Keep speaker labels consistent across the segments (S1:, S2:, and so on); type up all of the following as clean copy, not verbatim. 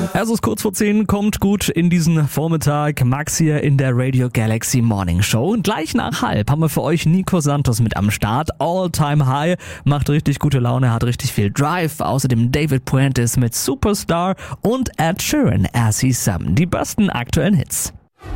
S1: Es ist kurz vor 10, kommt gut in diesen Vormittag. Max hier in der Radio Galaxy Morning Show. Und gleich nach halb haben wir für euch Nico Santos mit am Start. All Time High, macht richtig gute Laune, hat richtig viel Drive. Außerdem David Puentes mit Superstar und Ed Sheeran, As He Some. Die besten aktuellen Hits.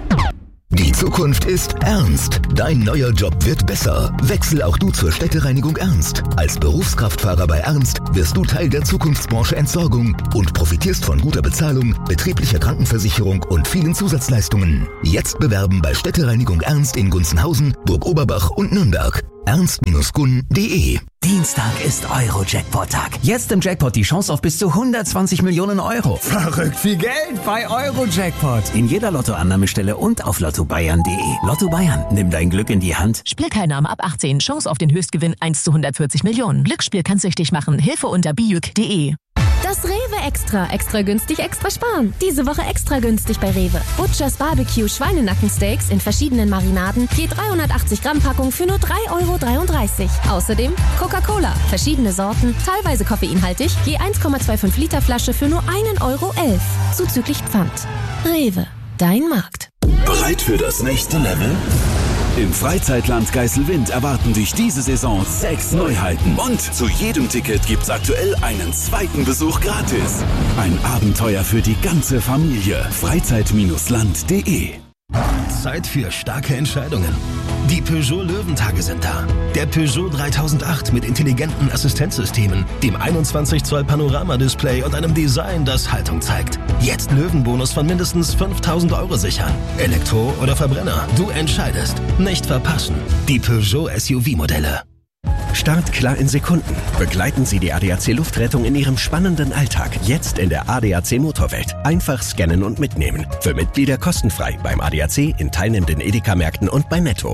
S2: Die Zukunft ist ernst. Dein neuer Job wird besser. Wechsel auch du zur Städtereinigung Ernst. Als Berufskraftfahrer bei Ernst wirst du Teil der Zukunftsbranche Entsorgung und profitierst von guter Bezahlung, betrieblicher Krankenversicherung und vielen Zusatzleistungen. Jetzt bewerben bei Städtereinigung Ernst in Gunzenhausen, Burg-Oberbach und Nürnberg. ernst-gun.de.
S3: Dienstag ist Euro-Jackpot-Tag. Jetzt im Jackpot die Chance auf bis zu 120 Millionen Euro.
S4: Verrückt viel Geld bei Euro-Jackpot.
S3: In jeder Lottoannahmestelle und auf lottobayern.de. Lotto Bayern, nimm dein Glück in die Hand.
S5: Spielteilnahme ab 18. Chance auf den Höchstgewinn 1 zu 140 Millionen. Glücksspiel kann süchtig machen. Hilfe unter bijuk.de.
S6: Das Rewe Extra günstig, extra sparen. Diese Woche extra günstig bei Rewe. Butchers Barbecue Schweinenackensteaks in verschiedenen Marinaden, je 380 Gramm Packung für nur 3,33 €. Außerdem Coca-Cola, verschiedene Sorten, teilweise koffeinhaltig, je 1,25 Liter Flasche für nur 1,11 €. Zuzüglich Pfand. Rewe, dein Markt.
S7: Bereit für das nächste Level? Im Freizeitland Geiselwind erwarten dich diese Saison 6 Neuheiten. Und zu jedem Ticket gibt's aktuell einen zweiten Besuch gratis. Ein Abenteuer für die ganze Familie. Freizeit-land.de.
S8: Zeit für starke Entscheidungen. Die Peugeot Löwentage sind da. Der Peugeot 3008 mit intelligenten Assistenzsystemen, dem 21 Zoll Panoramadisplay und einem Design, das Haltung zeigt. Jetzt Löwenbonus von mindestens 5.000 € sichern. Elektro oder Verbrenner, du entscheidest. Nicht verpassen. Die Peugeot SUV-Modelle.
S9: Startklar in Sekunden. Begleiten Sie die ADAC Luftrettung in Ihrem spannenden Alltag. Jetzt in der ADAC Motorwelt. Einfach scannen und mitnehmen. Für Mitglieder kostenfrei beim ADAC, in teilnehmenden Edeka-Märkten und bei Netto.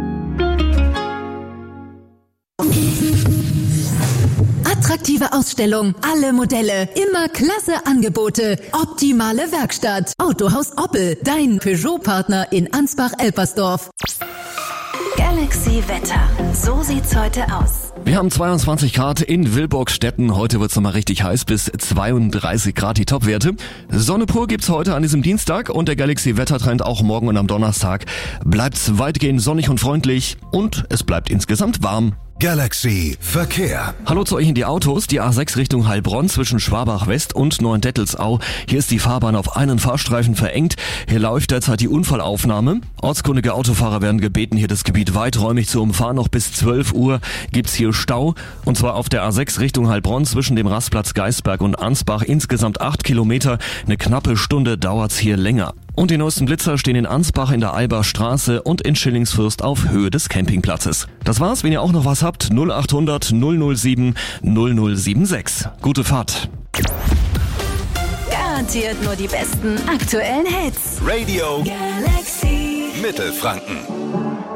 S10: Attraktive Ausstellung, alle Modelle, immer klasse Angebote, optimale Werkstatt. Autohaus Oppel, dein Peugeot-Partner in Ansbach-Elpersdorf.
S11: Galaxy Wetter. So sieht's heute aus.
S12: Wir haben 22 Grad in Wilburgstetten. Heute wird's nochmal richtig heiß, bis 32 Grad die Topwerte. Sonne pur gibt's heute an diesem Dienstag und der Galaxy Wettertrend auch morgen und am Donnerstag bleibt's weitgehend sonnig und freundlich und es bleibt insgesamt warm.
S2: Galaxy Verkehr.
S12: Hallo zu euch in die Autos. Die A6 Richtung Heilbronn zwischen Schwabach West und Neuendettelsau. Hier ist die Fahrbahn auf einen Fahrstreifen verengt. Hier läuft derzeit die Unfallaufnahme. Ortskundige Autofahrer werden gebeten, hier das Gebiet weiträumig zu umfahren. Noch bis 12 Uhr gibt's hier Stau. Und zwar auf der A6 Richtung Heilbronn zwischen dem Rastplatz Geisberg und Ansbach. Insgesamt 8 Kilometer. Eine knappe Stunde dauert's hier länger. Und die neuesten Blitzer stehen in Ansbach in der Eiberstraße und in Schillingsfürst auf Höhe des Campingplatzes. Das war's, wenn ihr auch noch was habt, 0800 007 0076. Gute Fahrt.
S11: Garantiert nur die besten aktuellen Hits.
S7: Radio
S11: Galaxy
S7: Mittelfranken.